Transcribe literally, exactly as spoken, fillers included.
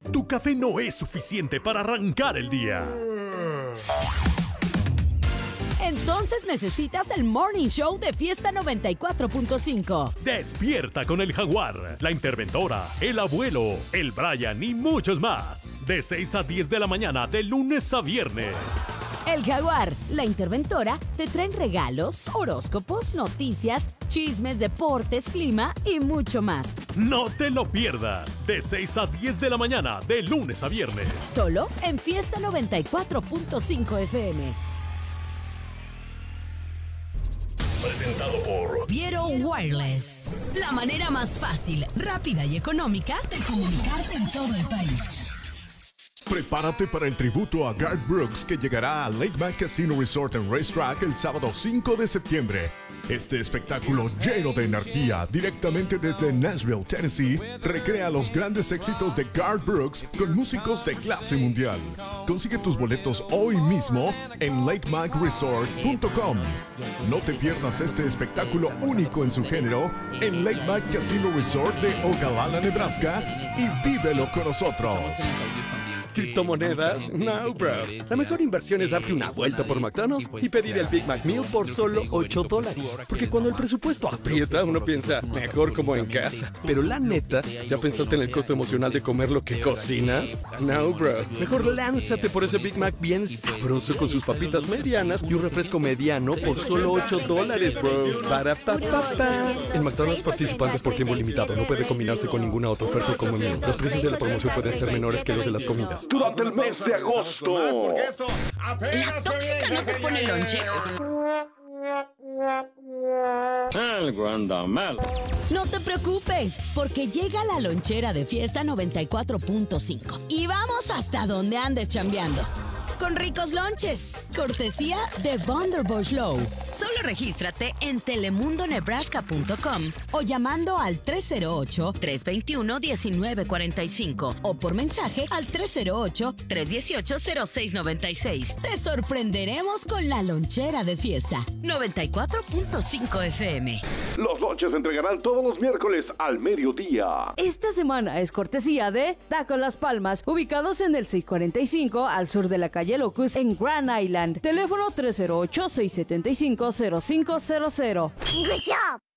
tu café no es suficiente para arrancar el día. Entonces necesitas el Morning Show de Fiesta noventa y cuatro punto cinco. Despierta con el Jaguar, la Interventora, el Abuelo, el Brian y muchos más. De seis a diez de la mañana, de lunes a viernes. El Jaguar, la Interventora, te traen regalos, horóscopos, noticias, chismes, deportes, clima y mucho más. No te lo pierdas. De seis a diez de la mañana, de lunes a viernes. Solo en Fiesta noventa y cuatro punto cinco F M. Presentado por Viero Wireless. La manera más fácil, rápida y económica de comunicarte en todo el país. Prepárate para el tributo a Garth Brooks que llegará a Lake Mac Casino Resort and Racetrack el sábado cinco de septiembre. Este espectáculo lleno de energía, directamente desde Nashville, Tennessee, recrea los grandes éxitos de Garth Brooks con músicos de clase mundial. Consigue tus boletos hoy mismo en lake mac resort punto com. No te pierdas este espectáculo único en su género en Lake Mac Casino Resort de Ogallala, Nebraska, y vívelo con nosotros. ¿Criptomonedas? No, bro. La mejor inversión es darte una vuelta por McDonald's y pedir el Big Mac Meal por solo ocho dólares. Porque cuando el presupuesto aprieta, uno piensa, mejor como en casa. Pero la neta, ¿ya pensaste en el costo emocional de comer lo que cocinas? No, bro. Mejor lánzate por ese Big Mac bien sabroso con sus papitas medianas y un refresco mediano por solo ocho dólares, bro. Para pa, pa, pa. En McDonald's participantes por tiempo limitado. No puede combinarse con ninguna otra oferta como menú. Los precios de la promoción pueden ser menores que los de las comidas. Durante el mes de agosto. La tóxica no te pone lonche. Algo anda mal. No te preocupes, porque llega la lonchera de Fiesta noventa y cuatro punto cinco. Y vamos hasta donde andes chambeando. Con ricos lonches, cortesía de Vonderbush Low. Solo regístrate en telemundo nebraska punto com o llamando al tres cero ocho, tres dos uno, uno nueve cuatro cinco o por mensaje al tres cero ocho, tres uno ocho, cero seis nueve seis. Te sorprenderemos con la lonchera de Fiesta noventa y cuatro punto cinco F M. Los lonches se entregarán todos los miércoles al mediodía. Esta semana es cortesía de Tacos Las Palmas, ubicados en el seiscientos cuarenta y cinco al sur de la calle Locust en Grand Island. Teléfono tres cero ocho, seis siete cinco, cero cinco cero cero. Good job.